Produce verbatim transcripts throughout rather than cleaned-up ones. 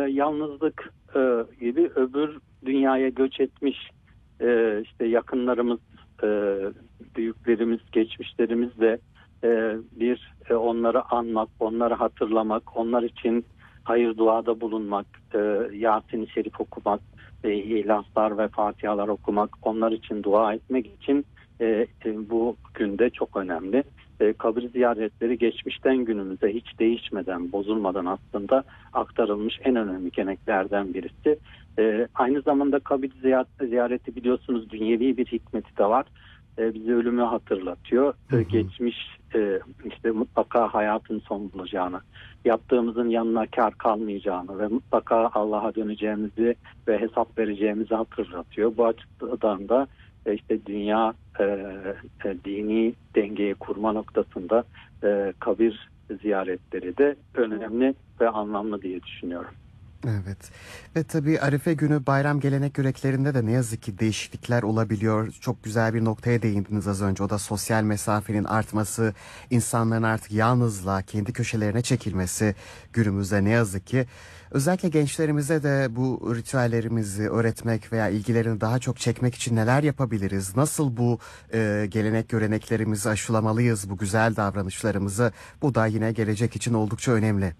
yalnızlık e, gibi öbür dünyaya göç etmiş e, işte yakınlarımız, e, büyüklerimiz, geçmişlerimizle e, bir e, onları anmak, onları hatırlamak, onlar için hayır duada bulunmak, e, Yasin-i Şerif okumak, e, İhlaslar ve Fatihalar okumak, onlar için dua etmek için e, e, bu günde çok önemli. E, kabir ziyaretleri geçmişten günümüze hiç değişmeden, bozulmadan aslında aktarılmış en önemli geleneklerden birisi. E, aynı zamanda kabir ziyareti biliyorsunuz dünyevi bir hikmeti de var. E, bize ölümü hatırlatıyor. Hı hı. E, geçmiş e, işte mutlaka hayatın son bulacağını, yaptığımızın yanına kar kalmayacağını ve mutlaka Allah'a döneceğimizi ve hesap vereceğimizi hatırlatıyor. Bu açıdan da e, işte dünya e, e, dini dengeyi kurma noktasında e, kabir ziyaretleri de önemli ve anlamlı diye düşünüyorum. Evet ve tabii Arife günü bayram gelenek göreneklerinde de ne yazık ki değişiklikler olabiliyor. Çok güzel bir noktaya değindiniz az önce. O da sosyal mesafenin artması, insanların artık yalnızlığa, kendi köşelerine çekilmesi günümüzde ne yazık ki. Özellikle gençlerimize de bu ritüellerimizi öğretmek veya ilgilerini daha çok çekmek için neler yapabiliriz? Nasıl bu e, gelenek göreneklerimizi aşılamalıyız, bu güzel davranışlarımızı? Bu da yine gelecek için oldukça önemli.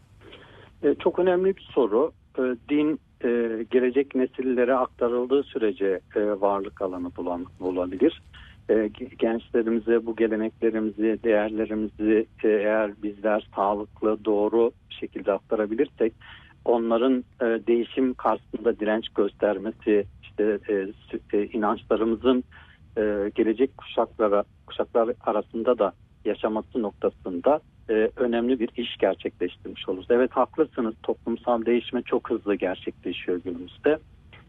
E, çok önemli bir soru. E, din e, gelecek nesillere aktarıldığı sürece e, varlık alanı bulan, bulabilir. E, gençlerimize bu geleneklerimizi, değerlerimizi e, eğer bizler sağlıklı, doğru bir şekilde aktarabilirsek, onların e, değişim karşısında direnç göstermesi, işte e, e, inançlarımızın e, gelecek kuşaklara kuşaklar arasında da yaşaması noktasında e, önemli bir iş gerçekleştirmiş oluruz. Evet, haklısınız. Toplumsal değişme çok hızlı gerçekleşiyor günümüzde.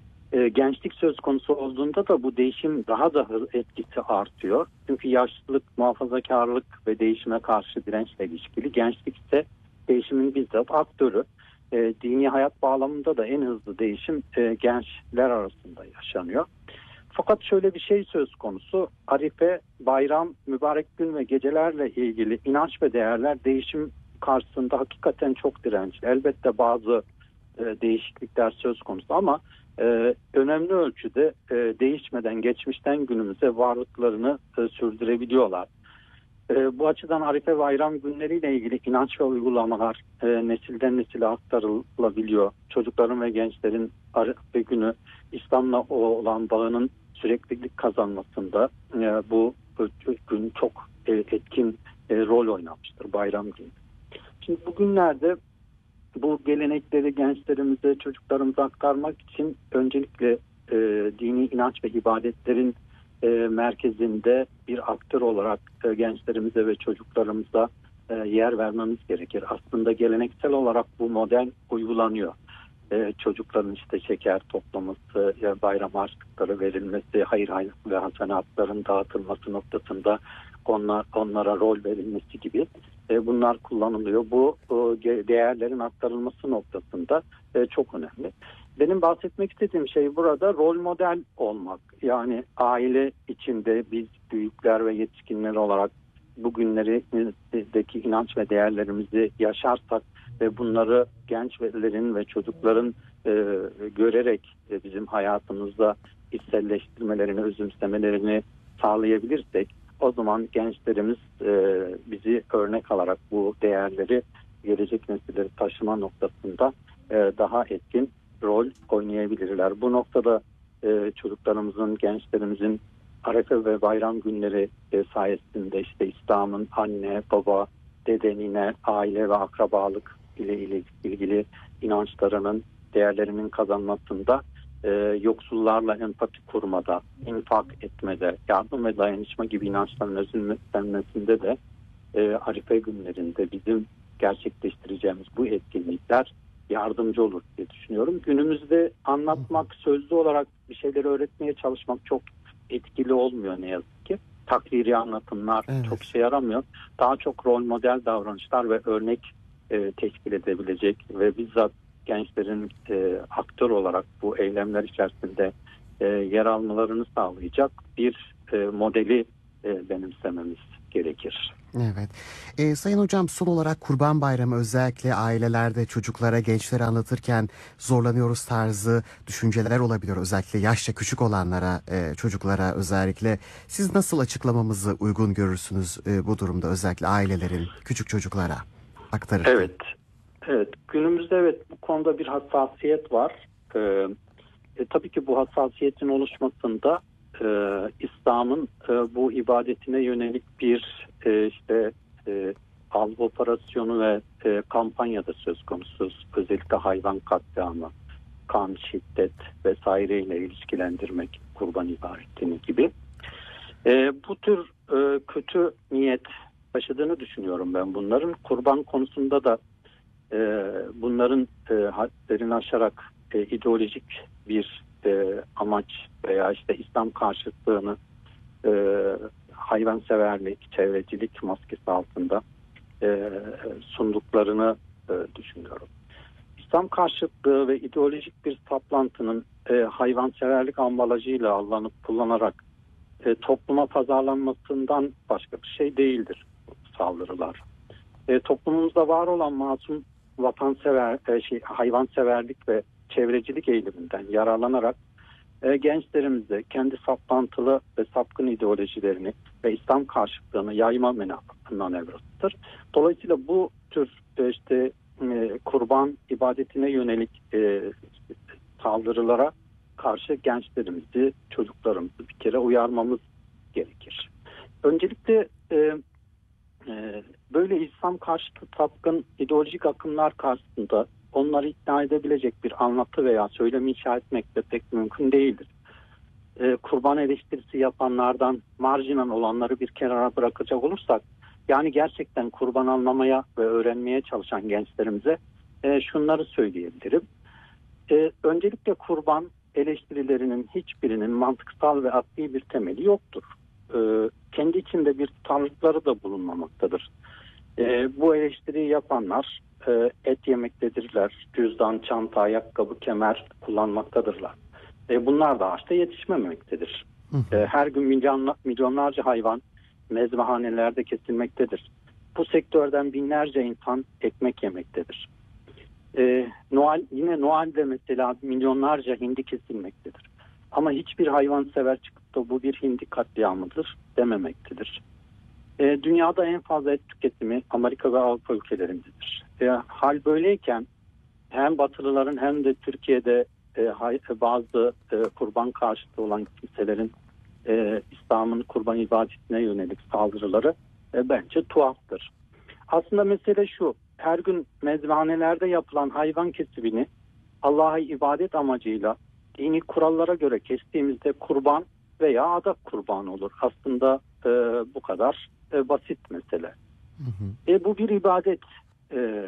E, gençlik söz konusu olduğunda da bu değişim daha da etkisi artıyor. Çünkü yaşlılık, muhafazakarlık ve değişime karşı dirençle ilişkili. Gençlik ise değişimin bizzat aktörü. E, dini hayat bağlamında da en hızlı değişim e, gençler arasında yaşanıyor. Fakat şöyle bir şey söz konusu. Arife, bayram, mübarek gün ve gecelerle ilgili inanç ve değerler değişim karşısında hakikaten çok dirençli. Elbette bazı e, değişiklikler söz konusu ama e, önemli ölçüde e, değişmeden geçmişten günümüze varlıklarını e, sürdürebiliyorlar. E, bu açıdan Arife bayram günleriyle ilgili inanç ve uygulamalar e, nesilden nesile aktarılabiliyor. Çocukların ve gençlerin Arife günü İslam'la olan bağının süreklilik kazanmasında e, bu gün çok e, etkin e, rol oynamıştır bayram günü. Şimdi bugünlerde bu gelenekleri gençlerimize, çocuklarımıza aktarmak için öncelikle e, dini inanç ve ibadetlerin e, merkezinde bir aktör olarak e, gençlerimize ve çocuklarımıza e, yer vermemiz gerekir. Aslında geleneksel olarak bu model uygulanıyor. Ee, çocukların işte şeker toplaması, bayram harçlıkları verilmesi, hayır hayır ve hasenatların dağıtılması noktasında onlar, onlara rol verilmesi gibi e, bunlar kullanılıyor. Bu e, değerlerin aktarılması noktasında e, çok önemli. Benim bahsetmek istediğim şey burada rol model olmak. Yani aile içinde biz büyükler ve yetişkinler olarak bugünlerdeki inanç ve değerlerimizi yaşarsak ve bunları gençlerin ve çocukların e, görerek e, bizim hayatımızda içselleştirmelerini, özümsemelerini sağlayabilirsek, o zaman gençlerimiz e, bizi örnek alarak bu değerleri gelecek nesilleri taşıma noktasında e, daha etkin rol oynayabilirler. Bu noktada e, çocuklarımızın, gençlerimizin Arife ve bayram günleri e, sayesinde işte İslam'ın anne, baba, dede, nine, aile ve akrabalık ile ilgili inançlarının, değerlerinin kazanmasında, e, yoksullarla empati kurmada, infak etmede, yardım ve dayanışma gibi inançların özümsenmesinde de e, Arife günlerinde bizim gerçekleştireceğimiz bu etkinlikler yardımcı olur diye düşünüyorum. Günümüzde anlatmak, sözlü olarak bir şeyleri öğretmeye çalışmak çok etkili olmuyor ne yazık ki. Takriri anlatımlar Evet. çok işe yaramıyor. Daha çok rol model davranışlar ve örnek e, teşkil edebilecek ve bizzat gençlerin e, aktör olarak bu eylemler içerisinde e, yer almalarını sağlayacak bir e, modeli e, benimsememiz gerekiyor. gerekir. Evet. Ee, Sayın Hocam, son olarak Kurban Bayramı özellikle ailelerde çocuklara, gençlere anlatırken zorlanıyoruz tarzı düşünceler olabiliyor. Özellikle yaşça küçük olanlara, e, çocuklara özellikle. Siz nasıl açıklamamızı uygun görürsünüz e, bu durumda, özellikle ailelerin küçük çocuklara aktarırken? Evet. Evet. Günümüzde evet bu konuda bir hassasiyet var. Ee, e, tabii ki bu hassasiyetin oluşmasında e, İslam'ın e, bu ibadetine yönelik bir e, işte e, algı operasyonu ve e, kampanya da söz konusu. Özellikle hayvan katliamı, kan, şiddet vesaireyle ilişkilendirmek kurban ibadetini gibi. E, bu tür e, kötü niyet taşıdığını düşünüyorum ben bunların. Kurban konusunda da e, bunların e, hadlerini aşarak e, ideolojik bir e, amaç veya işte İslam karşıtlığını e, hayvanseverlik, çevrecilik maskesi altında e, sunduklarını e, düşünüyorum. İslam karşıtlığı ve ideolojik bir saplantının e, hayvanseverlik ambalajıyla alınıp kullanarak e, topluma pazarlanmasından başka bir şey değildir bu saldırılar. E, toplumumuzda var olan masum vatansever, e, şey, hayvanseverlik ve çevrecilik eğiliminden yararlanarak e, gençlerimize kendi saplantılı ve sapkın ideolojilerini ve İslam karşıtlığını yayma manevrasıdır. Dolayısıyla bu tür e, işte e, kurban ibadetine yönelik e, saldırılara karşı gençlerimizi, çocuklarımızı bir kere uyarmamız gerekir. Öncelikle e, e, böyle İslam karşıtı sapkın ideolojik akımlar karşısında onları ikna edebilecek bir anlatı veya söylem inşa etmek de pek mümkün değildir. E, kurban eleştirisi yapanlardan marjinal olanları bir kenara bırakacak olursak, yani gerçekten kurban anlamaya ve öğrenmeye çalışan gençlerimize e, şunları söyleyebilirim. E, öncelikle kurban eleştirilerinin hiçbirinin mantıksal ve akli bir temeli yoktur. E, kendi içinde bir tutarlılıkları da bulunmamaktadır. E, bu eleştiriyi yapanlar e, et yemektedirler, cüzdan, çanta, ayakkabı, kemer kullanmaktadırlar. E, bunlar da ağaçta yetişmemektedir. E, her gün milyonla, milyonlarca hayvan mezbahanelerde kesilmektedir. Bu sektörden binlerce insan ekmek yemektedir. Ee, Noel, yine Noel'de mesela milyonlarca hindi kesilmektedir. Ama hiçbir hayvansever çıkıp da bu bir hindi katliamıdır dememektedir. Ee, dünyada en fazla et tüketimi Amerika ve Avrupa ülkelerindedir. Ee, hal böyleyken hem Batılıların hem de Türkiye'de e, bazı e, kurban karşıtı olan kimselerin e, İslam'ın kurban ibadetine yönelik saldırıları e, bence tuhaftır. Aslında mesele şu: her gün mezbanelerde yapılan hayvan kesimini Allah'a ibadet amacıyla dini kurallara göre kestiğimizde kurban veya adak kurbanı olur. Aslında e, bu kadar e, basit mesele. Hı hı. E, bu bir ibadet. E,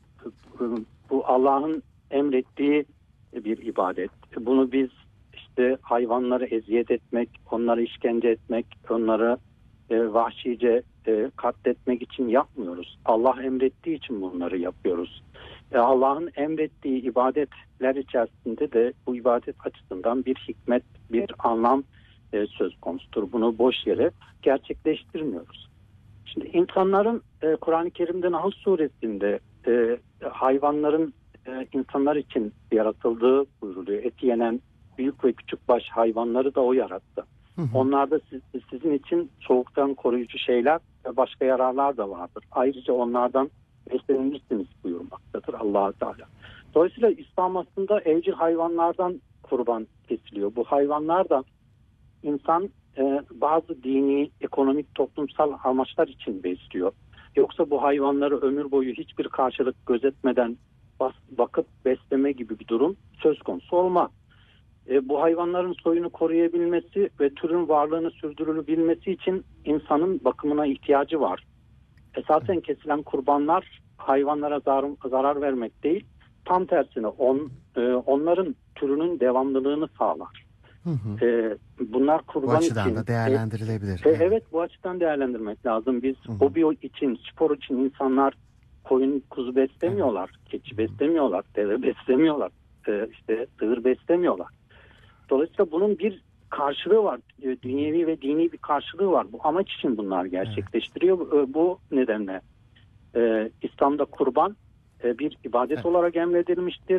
bu Allah'ın emrettiği bir ibadet. Bunu biz işte hayvanları eziyet etmek, onları işkence etmek, onları e, vahşice e, katletmek için yapmıyoruz. Allah emrettiği için bunları yapıyoruz. E, Allah'ın emrettiği ibadetler içerisinde de bu ibadet açısından bir hikmet, bir anlam e, söz konusudur. Bunu boş yere gerçekleştirmiyoruz. Şimdi insanların e, Kur'an-ı Kerim'de Nahl suresinde e, hayvanların e, insanlar için yaratıldığı buyruluyor. Eti yenen büyük ve küçük baş hayvanları da o yarattı. Hı hı. Onlarda siz, sizin için soğuktan koruyucu şeyler ve başka yararlar da vardır. Ayrıca onlardan beslenilirsiniz buyurmaktadır Allah Teala. Dolayısıyla İslam aslında evcil hayvanlardan kurban kesiliyor. Bu hayvanlar da insan e, bazı dini, ekonomik, toplumsal amaçlar için besliyor. Yoksa bu hayvanları ömür boyu hiçbir karşılık gözetmeden bas, bakıp besleme gibi bir durum söz konusu olmaz. E, bu hayvanların soyunu koruyabilmesi ve türün varlığını sürdürülebilmesi için insanın bakımına ihtiyacı var. Esasen kesilen kurbanlar hayvanlara zarar, zarar vermek değil, tam tersine on, e, onların türünün devamlılığını sağlar. Hı hı. E, bunlar kurban bu açıdan için da değerlendirilebilir. E, evet. evet, bu açıdan değerlendirmek lazım. Biz hı hı. hobi için, spor için insanlar koyun, kuzu beslemiyorlar, evet. keçi beslemiyorlar, deve beslemiyorlar, e, işte sığır beslemiyorlar. Dolayısıyla bunun bir karşılığı var. E, dünyevi ve dini bir karşılığı var. Bu amaç için bunlar gerçekleştiriyor. Evet. E, bu nedenle e, İslam'da kurban e, bir ibadet evet. olarak emredilmiştir.